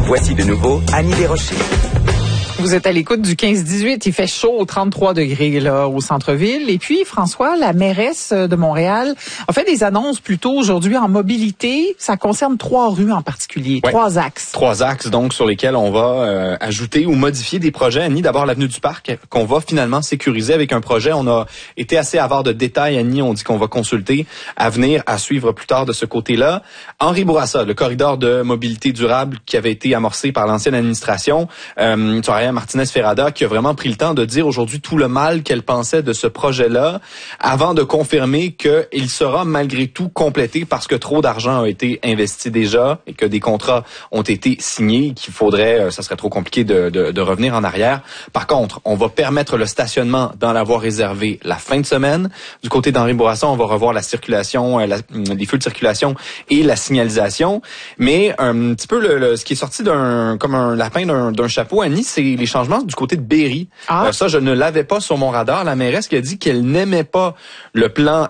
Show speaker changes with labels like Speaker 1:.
Speaker 1: Voici de nouveau Annie Desrochers.
Speaker 2: Vous êtes à l'écoute du 15-18. Il fait chaud, 33 degrés là au centre-ville. Et puis, François, la mairesse de Montréal, a fait des annonces plutôt aujourd'hui en mobilité. Ça concerne 3 rues en particulier, 3 axes.
Speaker 3: 3 axes, donc, sur lesquels on va ajouter ou modifier des projets. Annie, d'abord, l'avenue du Parc, qu'on va finalement sécuriser avec un projet. On a été assez avare de détails, Annie. On dit qu'on va consulter à venir, à suivre plus tard de ce côté-là. Henri Bourassa, le corridor de mobilité durable qui avait été amorcé par l'ancienne administration. Martinez-Ferrada, qui a vraiment pris le temps de dire aujourd'hui tout le mal qu'elle pensait de ce projet-là, avant de confirmer qu'il sera malgré tout complété parce que trop d'argent a été investi déjà et que des contrats ont été signés, qu'il faudrait, ça serait trop compliqué de revenir en arrière. Par contre, on va permettre le stationnement dans la voie réservée la fin de semaine. Du côté d'Henri Bourassa, on va revoir la circulation, les feux de circulation et la signalisation. Mais un petit peu ce qui est sorti comme un lapin d'un chapeau, Annie, c'est les changements du côté de Berry. Ça, je ne l'avais pas sur mon radar. La mairesse qui a dit qu'elle n'aimait pas le plan